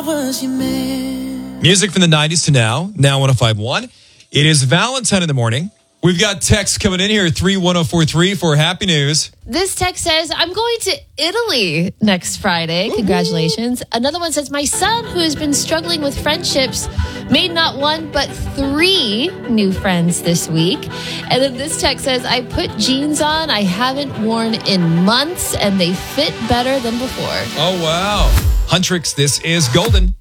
was your man. Music from the 90s to now 1051. It is Valentine in the morning. We've got texts coming in here, 31043 for happy news. This text says, I'm going to Italy next Friday. Congratulations. Another one says, my son, who has been struggling with friendships, made not one, but 3 new friends this week. And then this text says, I put jeans on I haven't worn in months, and they fit better than before. Oh, wow. Huntrix, this is Golden.